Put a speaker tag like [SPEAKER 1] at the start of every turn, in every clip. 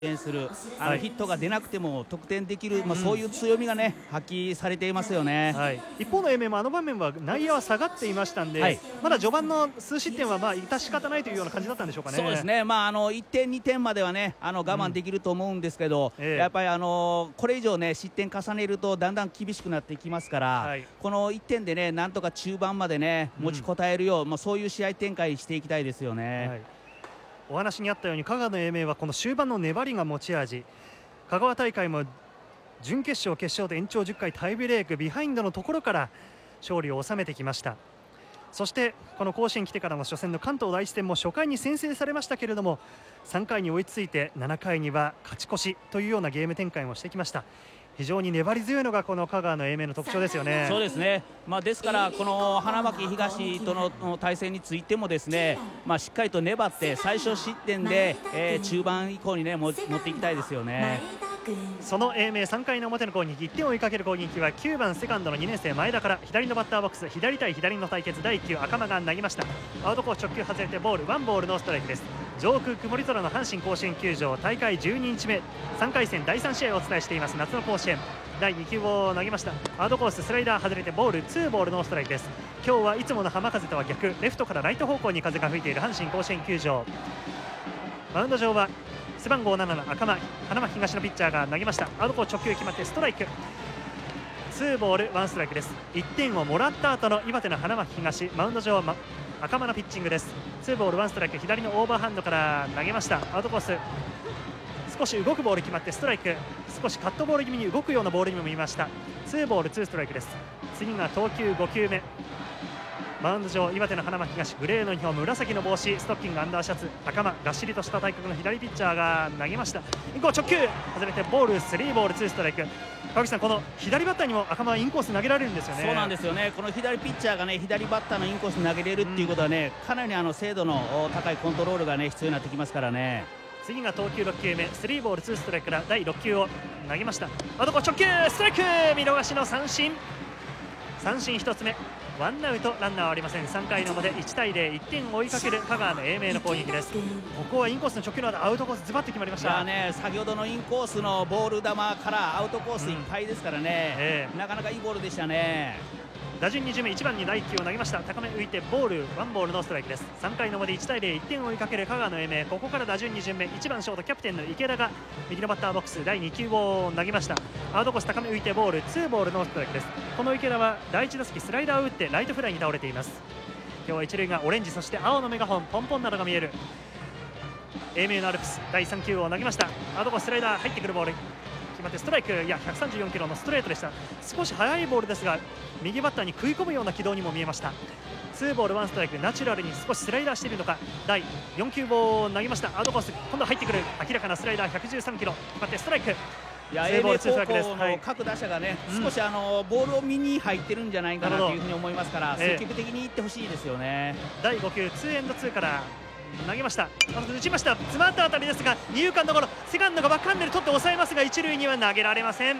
[SPEAKER 1] 点するヒットが出なくても得点できる、そういう強みがね発揮されていますよね。
[SPEAKER 2] 一方の英明も場面は内野は下がっていましたんで、まだ序盤の数失点は致し方ないというような感じだったんでしょうかね。
[SPEAKER 1] そうですね、1点2点まではね我慢できると思うんですけど、やっぱりこれ以上ね失点重ねるとだんだん厳しくなってきますから、この1点でねなんとか中盤までね持ちこたえるよう、そういう試合展開していきたいですよね。
[SPEAKER 2] お話にあったように香川の英明はこの終盤の粘りが持ち味。香川大会も準決勝決勝で延長10回タイブレークビハインドのところから勝利を収めてきました。そしてこの甲子園来てからの初戦の関東第一戦も初回に先制されましたけれども、3回に追いついて7回には勝ち越しというようなゲーム展開もしてきました。非常に粘り強いのがこの香川の英明の特徴ですよね。
[SPEAKER 1] そうですね、ですからこの花巻東との対戦についてもですね、しっかりと粘って最初失点で、中盤以降にね持っていきたいですよね。
[SPEAKER 2] その英明3回の表の攻撃、1点を追いかける攻撃は9番セカンドの2年生前田から左のバッターボックス、左対左の対決第1球赤間が投げました。アウトコース直球外れてボール、ワンボールのストライクです。上空曇り空の阪神甲子園球場、大会12日目3回戦第3試合をお伝えしています夏の甲子園。第2球を投げました。アウトコーススライダー外れてボール、ツーボールのストライクです。今日はいつもの浜風とは逆、レフトからライト方向に風が吹いている阪神甲子園球場。マウンド上は背番号7の赤間、花巻東のピッチャーが投げました。アウトコース直球決まってストライク、ツーボールワンストライクです。1点をもらった後の岩手の花巻東、マウンド上は赤間のピッチングです。ツーボールワンストライク、左のオーバーハンドから投げました。アウトコース少し動くボール決まってストライク、少しカットボール気味に動くようなボールにも見えました。ツーボールツーストライクです。次が投球5球目、マウンド上岩手の花巻東、グレーのユニフォーム、紫の帽子、ストッキングアンダーシャツ、赤間がっしりとした体格の左ピッチャーが投げました。インコース直球外れてボール、スリーボールツーストライク。川口さん、この左バッターにも赤間はインコース投げられるんですよね。
[SPEAKER 1] そうなんですよね。この左ピッチャーがね左バッターのインコース投げれるっていうことはね、かなり精度の高いコントロールがね必要になってきますからね。
[SPEAKER 2] 次が投球6球目、スリーボールツーストライクから第6球を投げました。アウトコース直球ストライク、見逃しの三振。三振1つ目、ワンアウトランナーはありません。3回の表1対0、1点を追いかける香川の英明の攻撃です。ここはインコースの直球のアウトコースズバッと決まりました。
[SPEAKER 1] 先ほどのインコースのボール球からアウトコースいっぱいですからね、なかなかいいボールでしたね。
[SPEAKER 2] 打順2巡目、1番に第1球を投げました。高め浮いてボール、ワンボールのストライクです。3回の表1対0、1点を追いかける香川の英明、ここから打順2巡目、1番ショートキャプテンの池田が右のバッターボックス第2球を投げました。アウトコース高め浮いてボール、ツーボールのストライクです。この池田は第1打席スライダーを打ってライトフライに倒れています。今日は一塁がオレンジ、そして青のメガホン、ポンポンなどが見える英明のアルプス。第3球を投げました。アウトコーススライダー入ってくるボール決まってストライク、134キロのストレートでした。少し速いボールですが右バッターに食い込むような軌道にも見えました。ツーボールワンストライク、ナチュラルに少しスライダーしているのか。第4球を投げました。アウトコース今度入ってくる明らかなスライダー、113キロ決まってストライク。
[SPEAKER 1] 英明高校の各打者がね、少しボールを見に入ってるんじゃないかなというふうに思いますから、積極的にいってほしいですよね。
[SPEAKER 2] 第5球ツーエンドツーから投げました。打ちました。詰まった当たりですが二遊間のところ、セカンドがバックハンドで取って抑えますが一塁には投げられません。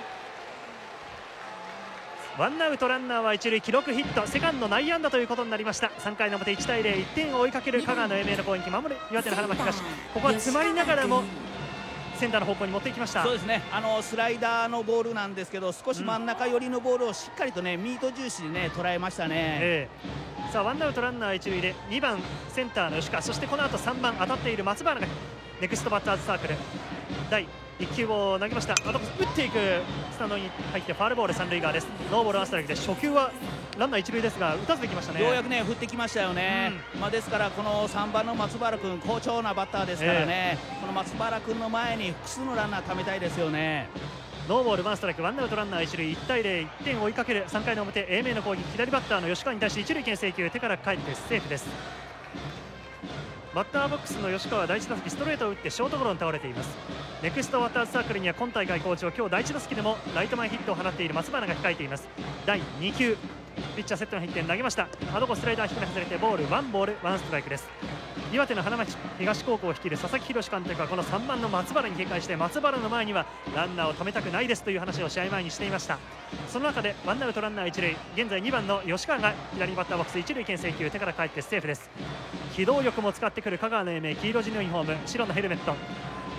[SPEAKER 2] ワンアウトランナーは一塁、記録ヒット、セカンド内野安打ということになりました。3回の表1対0、1点を追いかける香川の英明の攻撃、守る岩手の花巻東、ここは詰まりながらもセンターの方向に持っていきました。
[SPEAKER 1] そうですね、スライダーのボールなんですけど、少し真ん中寄りのボールをしっかりとねミート重視でね捉えましたね。
[SPEAKER 2] さあワンアウトランナー一塁で2番センターの吉川、そしてこの後3番当たっている松原がネクストバッターズサークル。第1球を投げました。打っていく、スタンドに入ってファウルボール、三塁側です。ノーボールワンストライクで初球はランナー一塁ですが打たずできましたね。
[SPEAKER 1] ようやくね振ってきましたよね。ですからこの3番の松原君、好調なバッターですからね、この松原君の前に複数のランナー貯めたいですよね。
[SPEAKER 2] ノーボールワンストライク、ワンアウトランナー一塁、1対0、1点を追いかける3回の表英明の攻撃、左バッターの吉川に対して一塁牽制球、手から返ってセーフです。バッターボックスの吉川は第1打席ストレートを打ってショートゴロに倒れています。ネクストバッターズサークルには今大会好調、今日第1打席でもライト前ヒットを放っている松原が控えています。第2球ピッチャーセットのヒットに投げました。アドコスライダー低め外れてボール、ワンボールワンストライクです。岩手の花巻東高校を率いる佐々木宏監督はこの3番の松原に警戒して、松原の前にはランナーを止めたくないですという話を試合前にしていました。その中でワンアウトランナー一塁、現在2番の吉川が左バッターボックス、一塁牽制球、手から返ってセーフです。機動力も使ってくる香川の英明、黄色地のユニフォーム、白のヘルメット、セ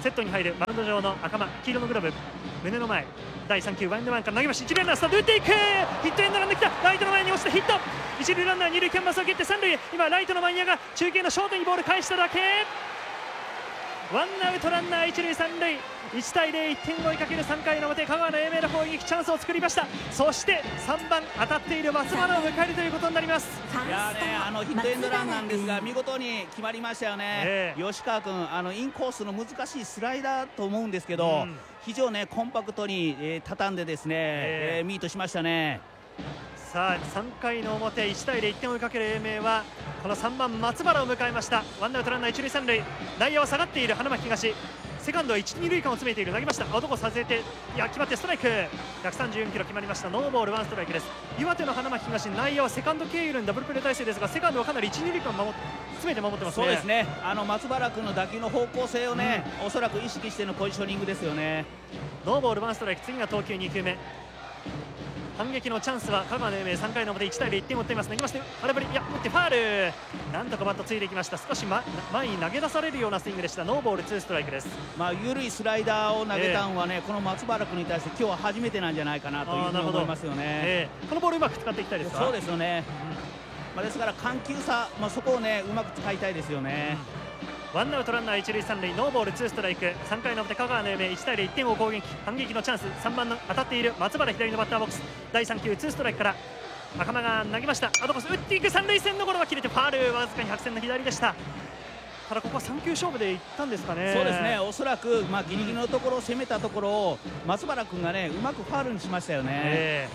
[SPEAKER 2] セットに入るマウンド上の赤間、黄色のグローブ胸の前、第3球ワインドワンから投げました。一塁ランナースタート打っていく、ヒットエンドランできた、ライトの前に落ちてヒット、一塁ランナー二塁キャンバスを蹴って三塁、今ライトのマンヤが中継のショートにボール返しただけ。ワンアウトランナー一塁三塁、1対0、1点を追いかける3回の表、香川の英明の攻撃、チャンスを作りました。そして3番当たっている松原を迎えるということになります。
[SPEAKER 1] いやね、ヒットエンドランなんですが見事に決まりましたよね、吉川君インコースの難しいスライダーと思うんですけど、非常にコンパクトに、畳んでですね、ミートしましたね。
[SPEAKER 2] さあ3回の表、1対0、1点を追いかける英明はこの3番松原を迎えました。ワンアウトランナー一塁三塁、内野は下がっている花巻東、セカンドは1、2塁間を詰めている、投げました、アウトコース外れて、いや決まってストライク、134キロ決まりました。ノーボールワンストライクです。岩手の花巻東、内野はセカンド経由のダブルプレー体制ですが、セカンドはかなり1、2塁間詰めて守ってますね。
[SPEAKER 1] そうですね、松原君の打球の方向性をね、おそらく意識してのポジショニングですよね。
[SPEAKER 2] ノーボールワンストライク、次が投球2球目、反撃のチャンスは香川の英明、3回の表1対0、1点を追っています。投げまして空振り、いや打ってファール、なんとかバットついてきました。少し、前に投げ出されるようなスイングでした。ノーボール2ストライクです。
[SPEAKER 1] 緩いスライダーを投げたんはね、この松原君に対して今日は初めてなんじゃないかなというふうに思いますよね。
[SPEAKER 2] このボールうまく使っていきたいですか。
[SPEAKER 1] そうですよね、ですから緩急差、そこをねうまく使いたいですよね。
[SPEAKER 2] ワンアウトランナー一塁三塁、ノーボール2ストライク、3回の表香川の英明1対0、1点を攻撃、反撃のチャンス、3番の当たっている松原左のバッターボックス、第3球2ストライクから赤間が投げました。アドコース打っていく、三塁線のゴロは切れてファール、わずかに白線の左でした。ただここは3球勝負でいったんですかね。
[SPEAKER 1] そうですね、おそらく、ギリギリのところを攻めたところを松原君がねうまくファールにしましたよね。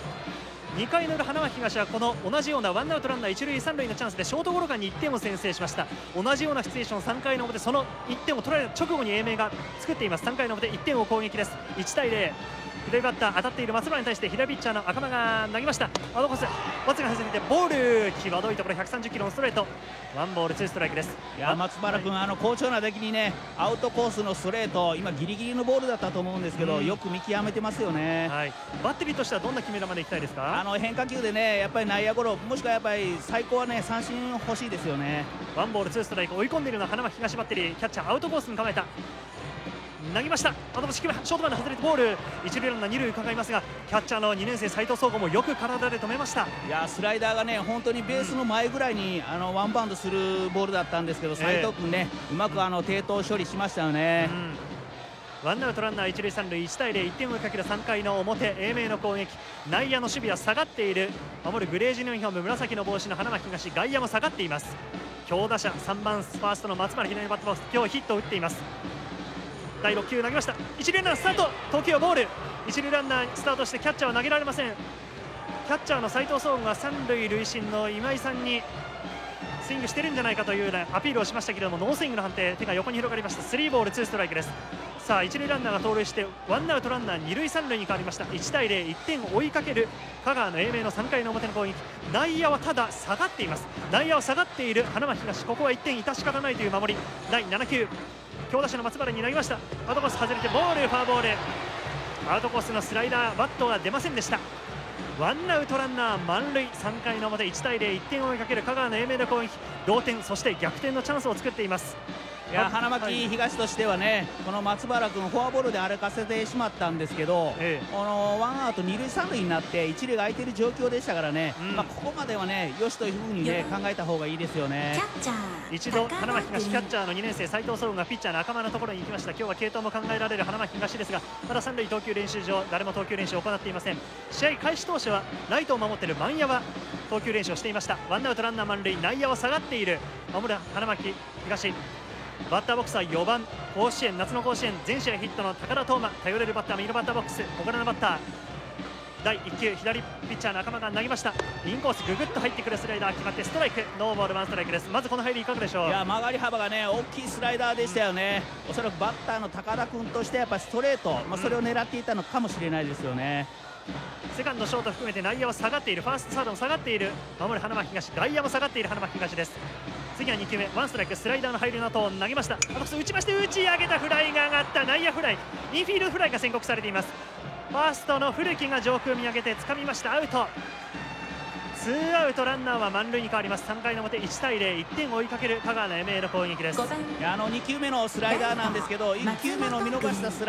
[SPEAKER 2] 2回の裏、花巻東はこの同じようなワンアウトランナー一塁三塁のチャンスでショートゴロ間に1点を先制しました。同じようなシチュエーション、3回の表、その1点を取られた直後に英明が作っています。3回の表1点を攻撃です。1対0、左バッター当たっている松原に対して左ピッチャーの赤間が投げました。アウトコースわずかに外れてボール、際どいところ130キロのストレート、ワンボール2ストライクです。
[SPEAKER 1] いや松原君、好調なだけにねアウトコースのストレート、今ギリギリのボールだったと思うんですけど、よく見極めてますよね。
[SPEAKER 2] バッテリーとしてはどんな決め球でいきたいですか。
[SPEAKER 1] 変化球でねやっぱり内野ゴロ、もしくはやっぱり最高はね三振欲しいですよね。
[SPEAKER 2] ワンボール2ストライク、追い込んでいるのは花巻東バッテリー、キャッチャーアウトコースに構えた、投げました。アドバンス低め、ショートバウンド外れてボール、一塁ランナー二塁伺いますが、キャッチャーの2年生斉藤壮吾もよく体で止めました。
[SPEAKER 1] いやスライダーがね本当にベースの前ぐらいに、ワンバウンドするボールだったんですけど、斉藤君ね、うまく低投処理しましたよね。
[SPEAKER 2] ワンアウトランナー一塁三塁、1対0、1点を追いかける3回の表、英明の攻撃、内野の守備は下がっている、守るグレージュのユニフォーム紫の帽子の花巻東、外野も下がっています。強打者3番ファーストの松原左のバッターボックス、今日ヒットを打っています。第6球投げました。一塁ランナースタート、投球はボール、一塁ランナースタートしてキャッチャーは投げられません。キャッチャーの斉藤壮吾が三塁塁審の今井さんにスイングしてるんじゃないかというようなアピールをしましたけれども、ノースイングの判定、手が横に広がりました。3ボール2ストライクです。さあ一塁ランナーが盗塁してワンアウトランナー二塁三塁に変わりました。1対0、1点を追いかける香川の英明の3回の表の攻撃、内野はただ下がっています。内野は下がっている花巻東、ここは1点致し方ないという守り。第7球、強打者の松原に投げました。アウトコース外れてボール、ファーボール、アウトコースのスライダー、バットが出ませんでした。ワンアウトランナー満塁、3回の表1対0、1点を追いかける香川の英明の攻撃、同点、そして逆転のチャンスを作っています。
[SPEAKER 1] いや花巻東としてはね、この松原君フォアボールで歩かせてしまったんですけど、このワンアウト二塁三塁になって一塁が空いている状況でしたからね、ここまではねよしというふうにね考えた方がいいですよね。
[SPEAKER 2] 一度花巻東キャッチャーの2年生斉藤壮吾がピッチャーの赤間のところに行きました。今日は継投も考えられる花巻東ですが、まだ三塁投球練習場、誰も投球練習を行っていません。試合開始当初はライトを守っている万谷は投球練習をしていました。ワンアウトランナー満塁、内野は下がっている守る花巻東、バッターボックスは4番、甲子園、夏の甲子園全試合ヒットの高田斗真、頼れるバッター、右のバッターボックス、小柄なバッター。第1球、左ピッチャーの赤間が投げました。インコースググッと入ってくるスライダー決まってストライク、ノーボールワンストライクです。まずこの入りいかがでしょう。
[SPEAKER 1] いや曲がり幅がね大きいスライダーでしたよね。おそらくバッターの高田君としてやっぱストレート、それを狙っていたのかもしれないですよね。
[SPEAKER 2] セカンド、ショート含めて内野は下がっている、ファースト、サードも下がっている守る花巻東、外野も下がっている花巻東です。次は2球目、ワンストライク、スライダーの入りの後投げました。打ちまして、打ち上げたフライが上がった、内野フライ、インフィールドフライが宣告されています。ファーストの古木が上空見上げて掴みました、アウト。 ツーアウトランナーは満塁に変わります。3回の表1対0、1点を追いかける香川の英明の攻撃です。
[SPEAKER 1] 2球目のスライダーなんですけど1球目の見逃したスライダー